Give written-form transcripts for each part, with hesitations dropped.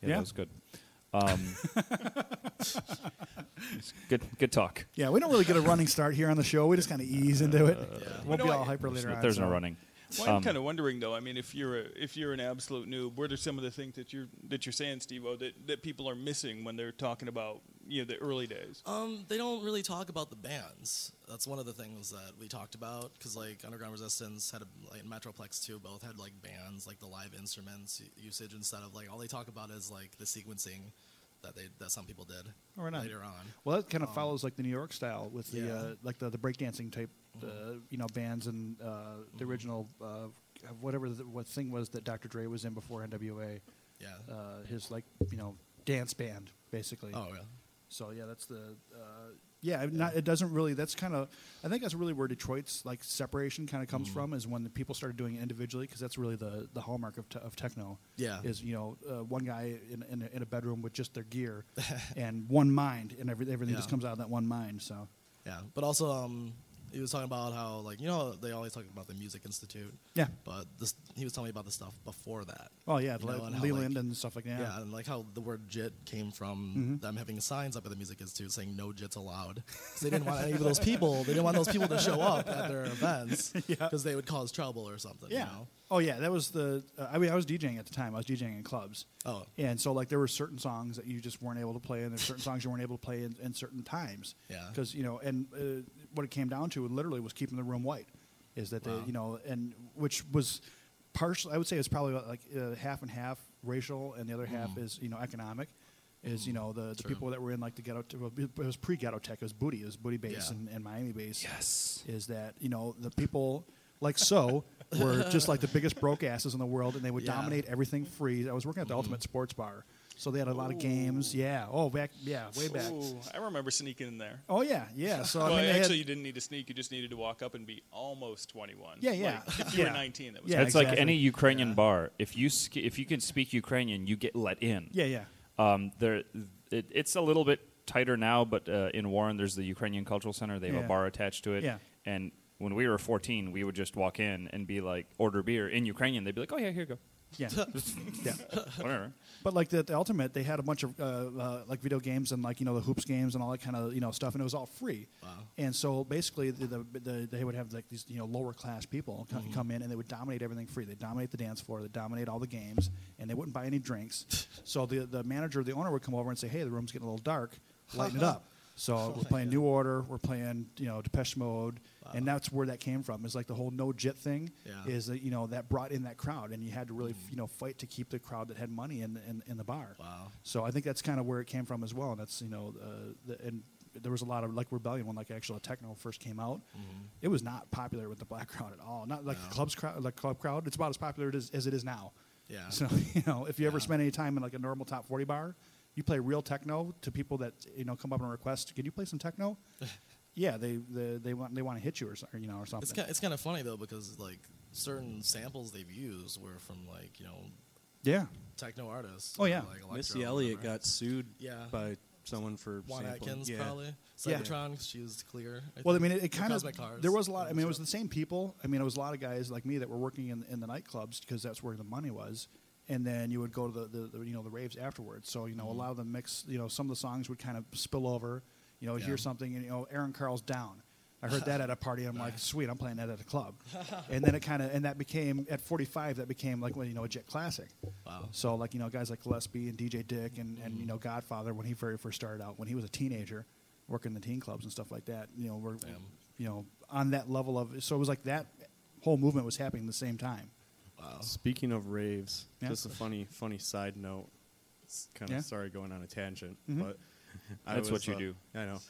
That was good. Good talk. Yeah, we don't really get a running start here on the show. We just kind of ease into it. We'll be all hyper later on. There's no running. Well, I'm kind of wondering though. I mean, if you're an absolute noob, what are some of the things that you're saying, Steve-O, that people are missing when they're talking about the early days? They don't really talk about the bands. That's one of the things that we talked about because like Underground Resistance had Metroplex 2 both had like bands, like the live instruments usage instead of like all they talk about is like the sequencing that some people did later on. Well, that kind of follows like the New York style with the like the breakdancing type, bands and the original what thing was that Dr. Dre was in before NWA. Yeah. His dance band basically. Oh yeah. So yeah, that's the it doesn't really. That's kind of I think that's really where Detroit's like separation kind of comes from is when the people started doing it individually because that's really the hallmark of techno. Yeah, is one guy in a bedroom with just their gear and one mind and everything just comes out of that one mind. So yeah, but also he was talking about how like they always talk about the Music Institute. Yeah, but he was telling me about the stuff before that. Oh yeah, Leland and stuff like that. Yeah, and like how the word JIT came from them having signs up at the Music Institute saying no JITs allowed. So they didn't want any of those people. They didn't want those people to show up at their events because they would cause trouble or something. Yeah. Oh yeah, that was the. I was DJing at the time. I was DJing in clubs. Oh. And so like there were certain songs that you just weren't able to play, and there's certain songs you weren't able to play in certain times. Yeah. Because what it came down to literally was keeping the room white, is that and which was partially I would say it's probably like half and half racial, and the other half is economic. Is the people that were in like the ghetto? It was pre-ghetto tech. It was Booty Bass and Miami Bass. Yes. Is that the people like were just like the biggest broke asses in the world, and they would dominate everything free. I was working at the Ultimate Sports Bar, so they had a lot of games. Yeah. Oh, way back. Ooh, I remember sneaking in there. Oh yeah. So well, you didn't need to sneak. You just needed to walk up and be almost 21. Yeah. Like, if you were 19, that was. It's like any Ukrainian bar. If you can speak Ukrainian, you get let in. Yeah. It's a little bit tighter now, but in Warren, there's the Ukrainian Cultural Center. They have a bar attached to it. Yeah. And when we were 14, we would just walk in and be like, order beer in Ukrainian. They'd be like, oh, yeah, here you go. Yeah. Yeah. Whatever. But like the Ultimate, they had a bunch of like video games and like the hoops games and all that kind of stuff, and it was all free. Wow. And so basically, they would have like these lower class people come in, and they would dominate everything free. They dominate the dance floor, they dominate all the games, and they wouldn't buy any drinks. So the manager, the owner, would come over and say, "Hey, the room's getting a little dark, lighten it up." So we're playing New Order, we're playing Depeche Mode, and that's where that came from. Is like the whole no JIT thing is that that brought in that crowd, and you had to really fight to keep the crowd that had money in the bar. Wow. So I think that's kind of where it came from as well, and that's and there was a lot of like rebellion when like actual techno first came out. It was not popular with the black crowd at all. Not like the club crowd. It's about as popular as it is now. Yeah. So if you ever spend any time in like a normal top 40 bar, you play real techno to people that come up and request, "Can you play some techno?" Yeah, they want to hit you or something. It's kind of funny though because like certain samples they've used were from like techno artists. Oh yeah, like Missy Elliott got sued by someone for Juan sampling. Atkins probably. Cybertron, she used Clear. Well, I mean, it kind of Cars. there was a lot. I mean, it was the same people. I mean, it was a lot of guys like me that were working in the nightclubs because that's where the money was. And then you would go to the raves afterwards. So a lot of the mix, some of the songs would kind of spill over. Hear something, and Aaron Carl's Down. I heard that at a party. I'm like, sweet, I'm playing that at a club. And then that became at 45. That became like a JIT classic. Wow. So like guys like Gillespie and DJ Dick and Godfather when he very first started out when he was a teenager, working in the teen clubs and stuff like that. We're on that level of. So it was like that whole movement was happening at the same time. Wow. Speaking of raves, just a funny side note. It's kind of sorry going on a tangent, but that's what you do. I know.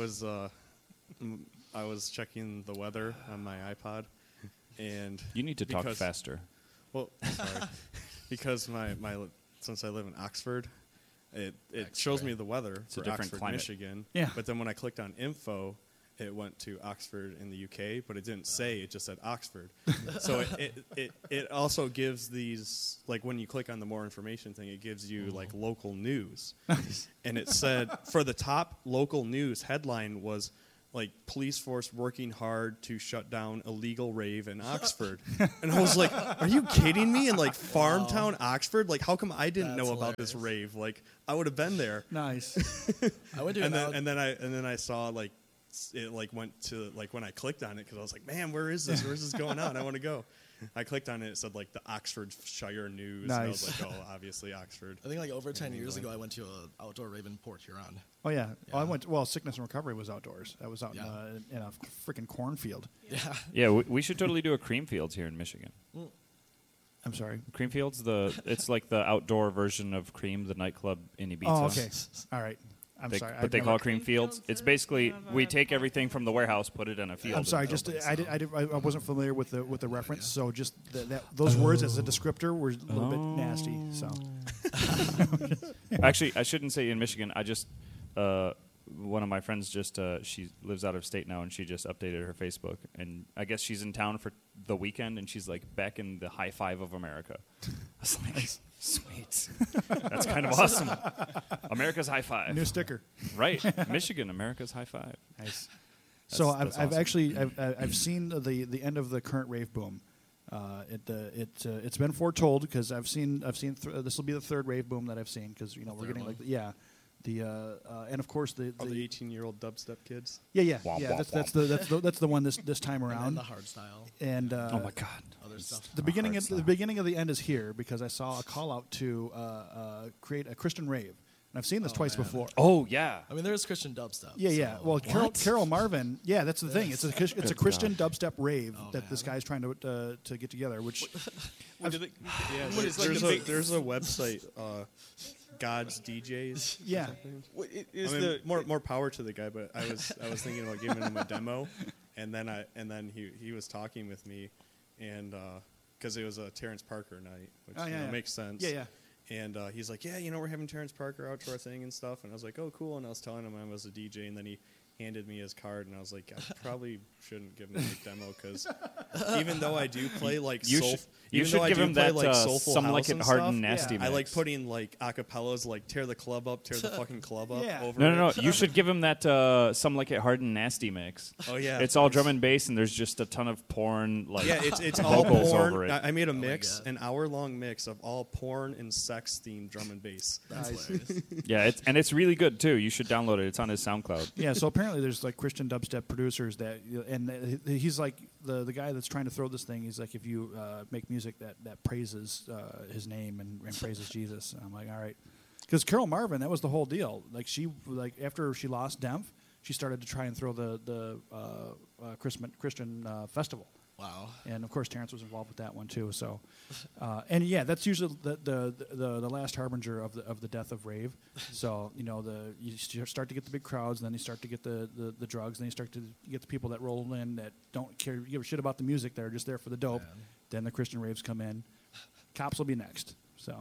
I was checking the weather on my iPod, and you need to talk faster. Well, sorry, because my since I live in Oxford, it shows me the weather for Oxford, climate. Michigan. Yeah. But then when I clicked on info, it went to Oxford in the UK, but it didn't say. It just said Oxford. So it also gives these, like when you click on the more information thing, it gives you like local news. And it said for the top local news headline was like police force working hard to shut down illegal rave in Oxford. And I was like, are you kidding me? In like farmtown Oxford? Like, how come I didn't That's know about this hilarious. rave? Like, I would have been there. Nice. I went to And an then I saw like it like went to like when I clicked on it because I was like, man, where is this? Where's this going on? I want to go. I clicked on it. It said like the Oxfordshire News. And I was Nice. like, oh, obviously Oxford. I think like over 10 years ago, I went to an outdoor rave in Port Huron. Oh yeah. Oh, I Yeah. went. Well, Sickness and Recovery was outdoors. I was out Yeah. in a freaking cornfield. Yeah. Yeah, we should totally do a Creamfields here in Michigan. I'm sorry. Creamfields, it's like the outdoor version of Cream, the nightclub in Ibiza. Oh, okay. All right. I'm They, sorry. but I've they never- call it Creamfields. It's basically Creamfields we is take a- everything from the warehouse, put it in a field. I'm sorry. and- Just think I wasn't familiar with the reference, so just those words as a descriptor were a little bit nasty. So Actually, I shouldn't say in Michigan. I just one of my friends just she lives out of state now, and she just updated her Facebook, and I guess she's in town for the weekend, and she's like back in the high five of America. I was like, sweet, that's kind of awesome. America's high five, new sticker. right? Michigan, America's high five. Nice. So that's I've awesome. actually I've seen the end of the current rave boom. It's been foretold because I've seen this will be the third rave boom that I've seen because we're Third getting one? like and of course the All the 18-year-old dubstep kids. yeah Womp, yeah womp, that's the one this time And then around the hard style. and Oh my God. Other stuff. the beginning hard of the style. beginning of the end is here because I saw a call out to create a Christian rave and I've seen this Oh, twice man. before. Oh yeah. I mean, there's Christian dubstep. Yeah. so- Well, Carol Marvin. Yeah, that's the thing. It's a Good Christian dubstep rave Oh, that this man. guy's trying to get together. Which What do they- Yeah, What is like the big- there's a website, God's DJs. yeah, what i- I is mean, the more power to the guy, but I was thinking about giving him a demo, and then he was talking with me, and because it was a Terrence Parker night, which Oh, yeah, yeah. makes sense. Yeah. And he's like, yeah, we're having Terrence Parker out to our thing and stuff, and I was like, oh, cool. And I was telling him I was a DJ, and then he handed me his card, and I was like, I probably shouldn't give him a demo because even though I do play like You soul, should you even should though I give do him play, that like soulful some house like it and hard stuff, and nasty. Yeah. I like mix. putting like acapellas, like tear the club up, tear the fucking club up. Yeah. Over No. it. You should give him that some like it hard and nasty mix. Oh yeah, It's all drum and bass, and there's just a ton of porn. Like Yeah, it's all vocals porn. over it. I made a my mix, God. an hour-long mix of all porn and sex themed drum and bass. That's Nice. hilarious. Yeah, it's really good too. You should download it. It's on his SoundCloud. yeah. So apparently, there's like Christian dubstep producers that, and he's like the guy that's trying to throw this thing. He's like, if you make music that praises his name and praises Jesus, and I'm like, all right, because Carol Marvin, that was the whole deal. Like after she lost Demph, she started to try and throw the Christian festival. Wow. And of course, Terrence was involved with that one too. So, and yeah, that's usually the last harbinger of the death of rave. So you start to get the big crowds, and then you start to get the drugs, and then you start to get the people that roll in that don't give a shit about the music. They're just there for the dope. Man. Then the Christian raves come in. Cops will be next.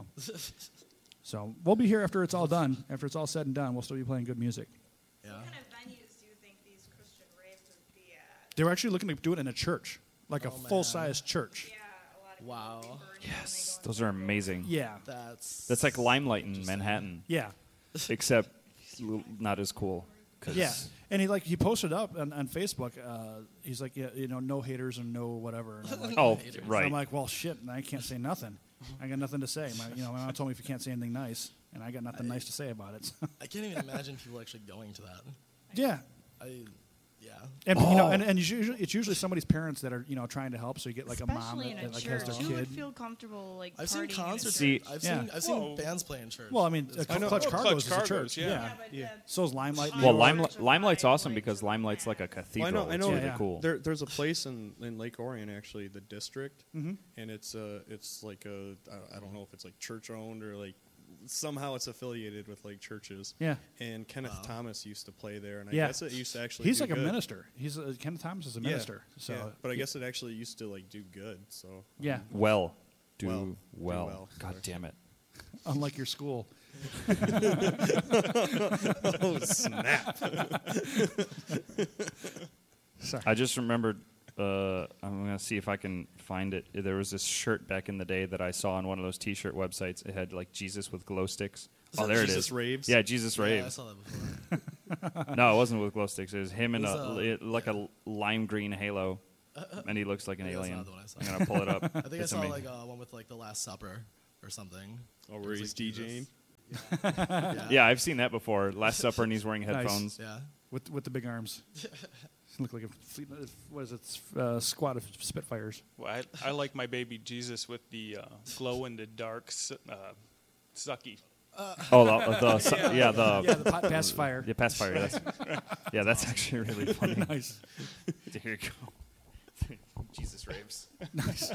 So we'll be here after it's all done. After it's all said and done, we'll still be playing good music. Yeah. What kind of venues do you think these Christian raves would be at? They were actually looking to do it in a church, like a Oh, man. full-size church. Yeah, a lot of Wow. people get burned when Yes, they go those in are the amazing. Yeah, That's like Limelight in Manhattan, yeah. except not as cool. 'Cause Yeah, and he posted up on Facebook. He's like, yeah, no haters and no whatever. And I'm like, Oh, Haters. right. I'm like, well, shit, and I can't say nothing. I got nothing to say. My mom told me if you can't say anything nice, and I got nothing nice to say about it. So, I can't even imagine people actually going to that. yeah, Yeah. and and it's usually somebody's parents that are trying to help. So you get like a mom Especially that in a like has church, their who would kid. feel comfortable like I've seen partying in a concerts. See- I've Yeah. seen I've seen Whoa. bands play in church. Well, I mean, I know. Clutch Oh, Cargoes Clutch is a Cargoes, church. yeah. Yeah, but Yeah. So is Limelight. New Well, York. Limelight's awesome because Limelight's like a cathedral. Well, I It's know. really Yeah. cool. There's a place in Lake Orion, actually, the district, Mm-hmm. and it's like I don't know if it's like church owned or like somehow it's affiliated with like churches. Yeah. And Kenneth Thomas used to play there, and I Yeah. guess it used to actually. He's do like a good. minister. Kenneth Thomas is a Yeah. minister. So Yeah. But I guess it actually used to like do good. So yeah, Well, do Well, well. do well, God sorry. damn it. unlike your school. oh snap! Sorry. I just remembered. I'm gonna see if I can find it. There was this shirt back in the day that I saw on one of those T-shirt websites. It had like Jesus with glow sticks. Oh, there it Jesus is. Raves? Yeah, Jesus Yeah, I Raves. saw that before. No, it wasn't with glow sticks. It was him in It was, like a lime green halo, and he looks like an I think that's alien. not the one I saw. I'm gonna pull it up. I think I It's saw amazing. like one with like the Last Supper or something. Oh, where It he's was, like, DJing. Jesus. Yeah, I've seen that before. Last Supper, and he's wearing Nice. headphones. Yeah. with the big arms. Look like a fleet. What is it? Squad of Spitfires. Well, I like my baby Jesus with the glow in the dark sucky. Oh, the Yeah, the pacifier. Yeah, pacifier. That's actually really funny. Nice. Here you go. Jesus raves. Nice.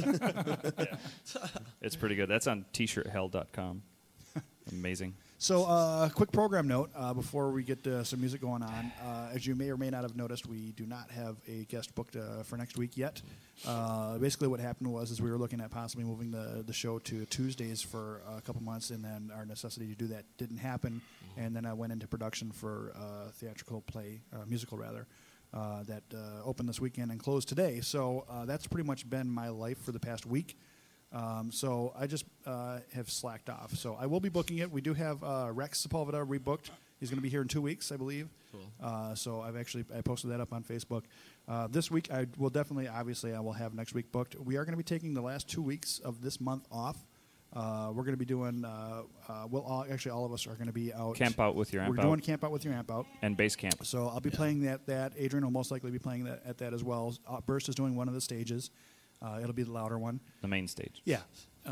It's pretty good. That's on tshirthell.com. Amazing. So, quick program note before we get some music going on. As you may or may not have noticed, we do not have a guest booked for next week yet. Basically, what happened was we were looking at possibly moving the show to Tuesdays for a couple months, and then our necessity to do that didn't happen. And then I went into production for a theatrical play, musical rather, that opened this weekend and closed today. So that's pretty much been my life for the past week. So I just have slacked off. So I will be booking it. We do have Rex Sepulveda rebooked. He's going to be here in 2 weeks, I believe. Cool. So I posted that up on Facebook. This week I will definitely, obviously, I will have next week booked. We are going to be taking the last 2 weeks of this month off. We're going to be doing, actually all of us are going to be out. Camp out with your amp We're out. doing Camp Out with Your Amp Out. And base camp. So I'll be playing that. Adrian will most likely be playing that at that as well. Burst is doing one of the stages. It'll be the louder one. The main stage. Yeah.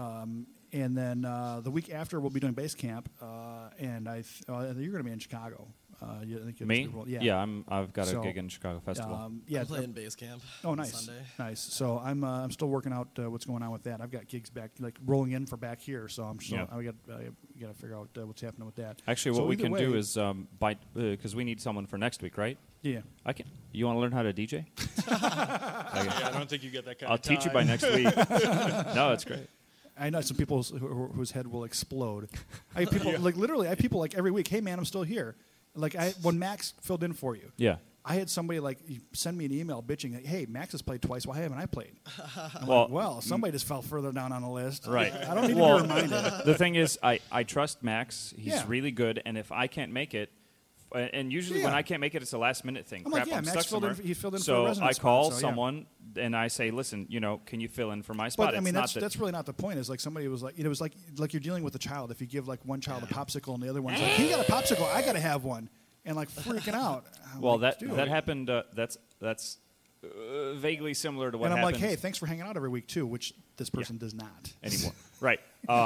And then the week after, we'll be doing base camp. And you're going to be in Chicago. I think Me? Yeah. Yeah, I've got So, a gig in Chicago Festival. yeah. I'm playing base camp. Oh, on nice, Sunday. nice. So I'm still working out what's going on with that. I've got gigs back, like rolling in for back here. So I'm still, Yeah. I got to figure out what's happening with that. Actually, So what we either can do way- is because we need someone for next week, right? Yeah. You want to learn how to DJ? Yeah, I don't think you get that kind I'll of time. teach you by next week. No, it's great. I know some people whose head will explode. I have people literally. I have people every week. Hey man, I'm still here. When Max filled in for you. Yeah. I had somebody send me an email bitching, hey, Max has played twice. Why haven't I played? I'm Well, somebody just fell further down on the list. Right. I don't need to Well, be reminded. The thing is, I trust Max. He's Yeah. really good, and if I can't make it, and usually when Yeah. I can't make it, it's a last minute thing. I'm Crap, like, yeah, I'm Max stuck somewhere. he filled in for a So resident I call spot, so, yeah. someone and I say, listen, can you fill in for my spot? But I mean, It's not that's really not the point. Is somebody was it was like you're dealing with a child. If you give one child a popsicle and the other one's like, he got a popsicle, I got to have one, and freaking out. I'm well, like, that dude. that happened. That's vaguely similar to what And I'm happens like, hey, thanks for hanging out every week too, which this person does not. anymore. Right.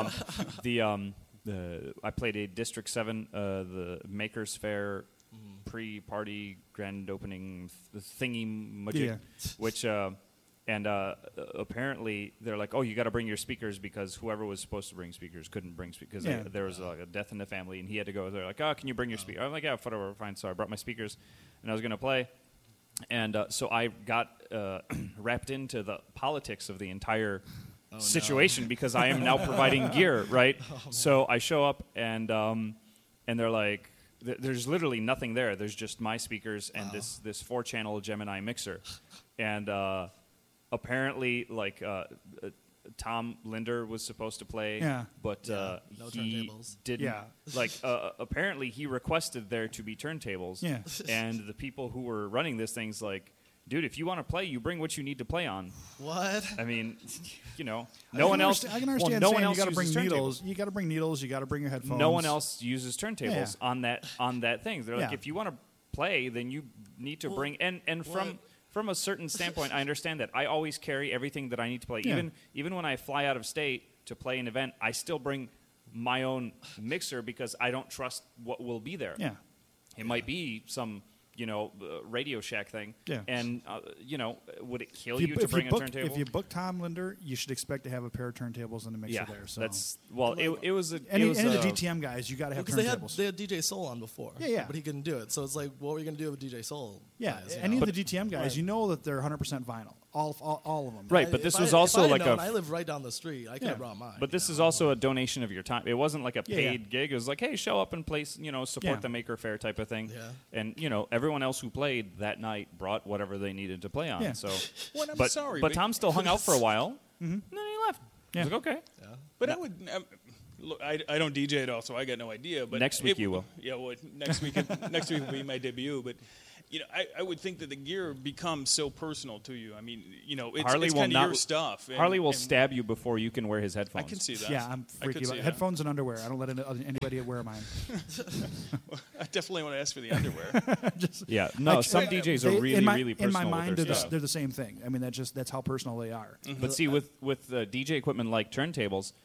I played a District 7, the Makers Fair pre-party grand opening thingy majig, Yeah. which apparently they're like, oh, you got to bring your speakers because whoever was supposed to bring speakers couldn't bring speakers because Yeah. there was a death in the family and he had to go. They're like, oh, can you bring your speaker? I'm like, yeah, whatever, fine. So I brought my speakers and I was going to play. And so I got wrapped into the politics of the entire situation because I am now providing gear, right? So I show up and they're like, there's literally nothing there. There's just my speakers and this 4-channel Gemini mixer, and apparently Tom Linder was supposed to play, Yeah. but No he turntables. didn't. Yeah. Apparently he requested there to be turntables. Yeah. And the people who were running this thing's like, dude, if you want to play, you bring what you need to play on. What? I mean, no I one can else. I can understand no saying one else you got to bring uses turntables. needles. You got to bring needles. You got to bring your headphones. No one else uses turntables Yeah. on that thing. They're like, Yeah. if you want to play, then you need to bring and from a certain standpoint, I understand that. I always carry everything that I need to play. Yeah. Even when I fly out of state to play an event, I still bring my own mixer because I don't trust what will be there. Yeah. It might be some Radio Shack thing. Yeah. And would it kill you to If bring you a book, turntable? if you book Tom Linder, you should expect to have a pair of turntables and a mixer yeah, there. So that's it was a any it was of the a- DTM guys, you got to have Because turntables. they had DJ Soul on before. Yeah. But he couldn't do it. So it's like, what were you going to do with DJ Soul? Yeah, guys, you any know? of the DTM guys, Right. you know that they're 100% vinyl. All of them. Right, but If this I- was if also I had like known, a I live right down the street. I could Yeah. have brought mine. But this you is know? also a donation of your time. It wasn't like a Yeah, paid yeah. gig. It was like, hey, show up and play, support Yeah. the Maker Fair type of thing. Yeah. And everyone else who played that night brought whatever they needed to play on. Yeah. So, Well, I'm but sorry, but but- Tom still hung out for a while. And then he left. Yeah. I was like, okay. Yeah. But I would, look, I don't DJ at all, so I got no idea. But Next week you will. Yeah, well, next week will be my debut. But I would think that the gear becomes so personal to you. I mean, it's Harley will kind of not- your stuff. Harley will stab you before you can wear his I headphones. can see that. Yeah, I'm I could freaky see about that. headphones and underwear. I don't let anybody wear mine. I definitely want to ask for the underwear. Yeah, no, some They- DJs are really, in my, really in personal my mind, with their stuff. they're the same thing. I mean, that's how personal they are. But see, with DJ equipment like turntables,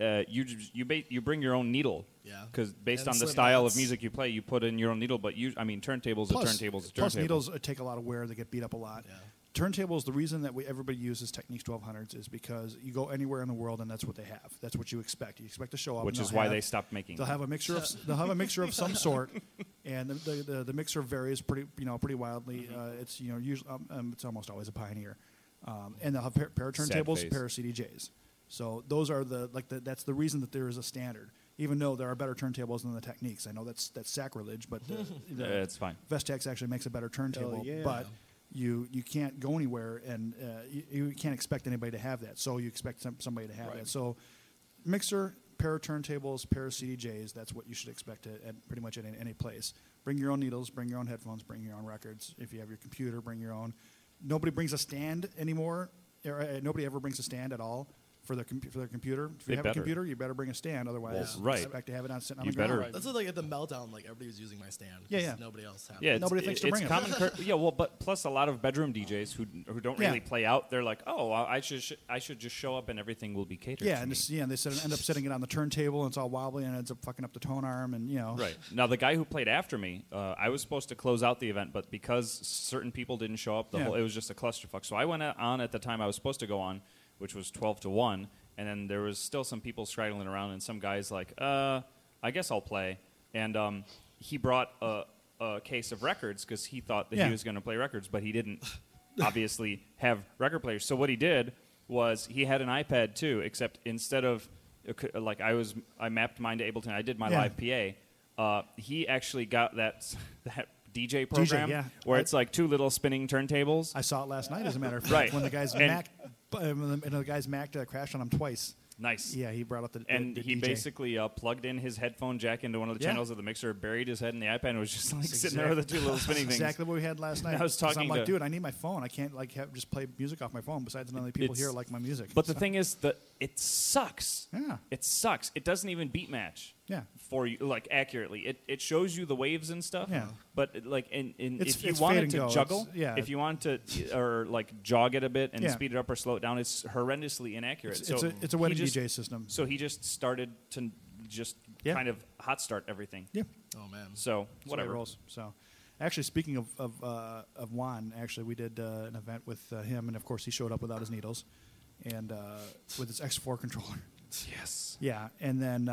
you bring your own needle. Yeah. Because based And on the slim style mats. of music you play, you put in your own needle. But turntables are turntables. Plus needles take a lot of wear. They get beat up a lot. Yeah. Turntables, the reason that everybody uses Technics 1200s is because you go anywhere in the world and that's what they have. That's what you expect. You expect to show up. Which and is they'll why have- they stopped making They'll them. have a mixture of some sort, and the mixer varies pretty wildly. It's usually it's almost always a Pioneer, and they'll have pair of Sad turntables, face. pair of CDJs. So those are that's the reason that there is a standard. Even though there are better turntables than the Techniques, I know that's sacrilege, but It's fine. Vestax actually makes a better turntable, yeah. but you can't go anywhere and you can't expect anybody to have that. So you expect somebody to have Right. that. So mixer, pair of turntables, pair of CDJs, that's what you should expect at pretty much at any place. Bring your own needles, bring your own headphones, bring your own records. If you have your computer, bring your own. Nobody brings a stand anymore. Nobody ever brings a stand at all for their computer. If They you have better. a computer, you better bring a stand. Otherwise, Well, right. expect to have it sitting on You the ground. better- That's like at the meltdown, like everybody was using my stand. Yeah, 'cause yeah. Nobody else had. Yeah, it. Nobody thinks to bring it's 'em. common. Yeah, well, but plus a lot of bedroom DJs who don't Yeah. really play out. They're like, oh, I should just show up and everything will be catered. Yeah, to and me. they end up setting it on the turntable, and it's all wobbly, and it ends up fucking up the tone arm, and Right. Now, the guy who played after me, I was supposed to close out the event, but because certain people didn't show up, Yeah. it was just a clusterfuck. So I went on at the time I was supposed to go on, which was 12 to 1, and then there was still some people straggling around, and some guy's like, I guess I'll play. And he brought a case of records because he thought that Yeah. he was going to play records, but he didn't obviously have record players. So what he did was he had an iPad too, except instead of like I mapped mine to Ableton. I did my Yeah. live PA. He actually got that DJ program yeah. where it's like two little spinning turntables. I saw it last night, as a matter of fact, Right. when the guy's And- Mac crashed on him twice. Nice. Yeah, he brought up the And the he DJ. basically plugged in his headphone jack into one of the Yeah. channels of the mixer, buried his head in the iPad, and was just like That's sitting there with the two little spinning things. Exactly what we had last night. I was 'Cause talking I'm like, to- dude, I need my phone. I can't just play music off my phone. Besides, none of the people It's- here like my music. But the So- thing is that it sucks. Yeah. It sucks. It doesn't even beat match. Yeah. For you, like accurately, it shows you the waves and stuff. Yeah. But like, It's- if you it's fade wanted and to go. juggle, It's- yeah. if you want to or like jog it a bit and Yeah. speed it up or slow it down, it's horrendously inaccurate. It's a wedding he just- DJ system. So he just started to just Yeah. kind of hot start everything. Yeah. Oh man. So That's the way it whatever. rolls. So, actually, speaking of Juan, actually, we did an event with him, and of course, he showed up without his needles, and with his X4 controller. Yes. Yeah, and then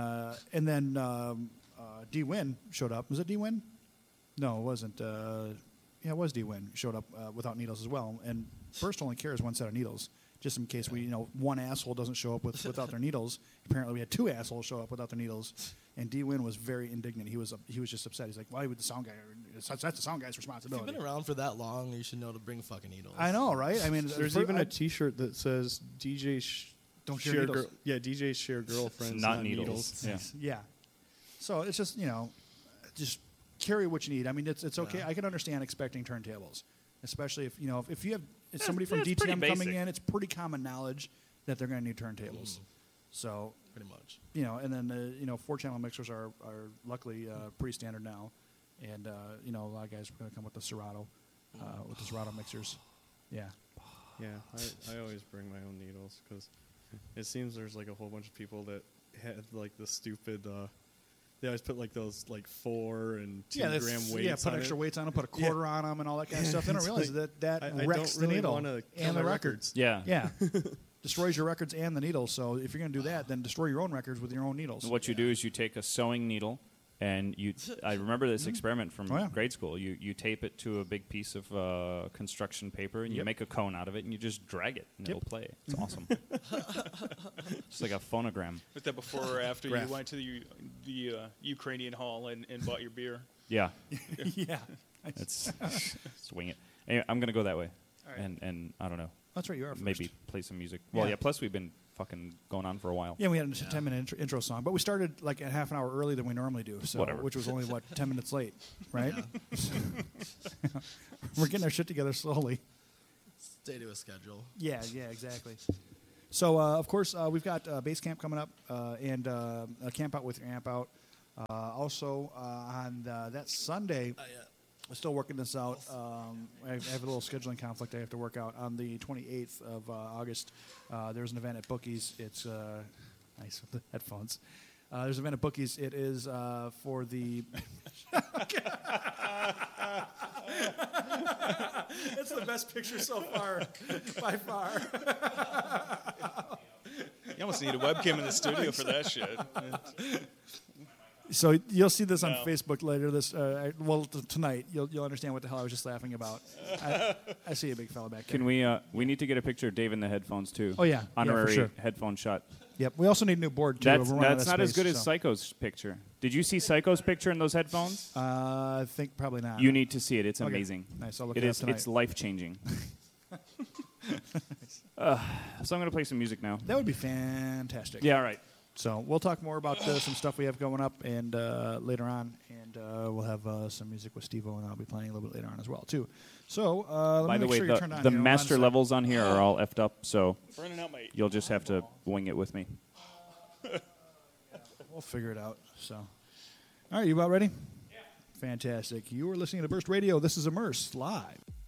D Win showed up. Was it D Win? No, it wasn't. Yeah, it was D Win. Showed up without needles as well. And Burst only carries one set of needles, just in case one asshole doesn't show up without their needles. Apparently, we had two assholes show up without their needles, and D Win was very indignant. He was just upset. He's like, "Why would the sound guy? That's the sound guy's If you've responsibility." been around for that long, you should know to bring fucking needles. I know, right? I mean, There's even a T-shirt that says DJ Don't share needles. Yeah, DJs share girlfriends, Not needles. Yeah. Yeah. So it's just just carry what you need. I mean, it's okay. Yeah. I can understand expecting turntables, especially if if you have somebody from it's pretty DTM coming basic. in. It's pretty common knowledge that they're going to need turntables. So Pretty much. and then 4-channel mixers are luckily pretty standard now, and a lot of guys are going to come with the Serato, with the Serato mixers. Yeah. Yeah, I always bring my own needles because it seems there's like a whole bunch of people that had like the stupid. They always put like those like 4 and 2 gram weights. put on extra it. weights on them, put a quarter on them, and all that kind of stuff. They don't It's realize like, that I wrecks don't the really needle wanna kill and my the records. records. Yeah. Yeah. Destroys your records and the needles. So if you're going to do that, then destroy your own records with your own needles. What you do is you take a sewing needle, and I remember this experiment from Oh, yeah. grade school. You tape it to a big piece of construction paper, and you Yep. make a cone out of it, and you just drag it, and Yep. it'll play. It's awesome. It's like a phonogram. Was that before or after Graph. you went to the Ukrainian hall and bought your beer? Yeah, Yeah. it's swing it. Anyway, I'm gonna go that way, All right. and I don't know, That's right. You are first. maybe play some music. Well, Yeah. yeah. Plus, we've been fucking going on for a while. Yeah, we had a 10-minute intro song, but we started like a half an hour earlier than we normally do, so Whatever. which was only 10 minutes late, right? We're getting our shit together slowly. Stay to a schedule. Yeah, exactly. So of course we've got base camp coming up and a camp out with your amp out. Also on that Sunday. I'm still working this out. I have a little scheduling conflict I have to work out. On the 28th of August, there's an event at Bookies. It's nice with the headphones. There's an event at Bookies. It is for the... It's the best picture so far, by far. You almost need a webcam in the studio for that shit. So you'll see this on No. Facebook later. Tonight you'll understand what the hell I was just laughing about. I see a big fella back there. Can we need to get a picture of Dave in the headphones too. Oh, yeah. Yeah, for Honorary sure. headphone shot. Yep. We also need a new board too. That's We're running out of not as space, good as so. Psycho's picture. Did you see Psycho's picture in those headphones? I think probably not. You need to see it. It's Okay. amazing. Nice. I'll look It it up is. tonight. It's life changing. So I'm going to play some music now. That would be fantastic. Yeah. All right. So we'll talk more about some stuff we have going up and later on, and we'll have some music with Steve-O, and I'll be playing a little bit later on as well too. So let By me the make way, sure you're turned on the here. Hold on a master sec. levels on here are all effed up, so Burning out my. you'll just have to wing it with me. We'll figure it out. So, all right, you about ready? Yeah. Fantastic. You are listening to Burst Radio. This is Immerse live.